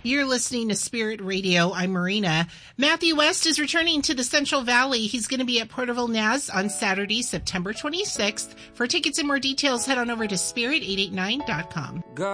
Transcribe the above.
You're listening to Spirit Radio. I'm Marina. Matthew West is returning to the Central Valley. He's going to be at Porterville Naz on Saturday, September 26th. For tickets and more details, head on over to spirit889.com.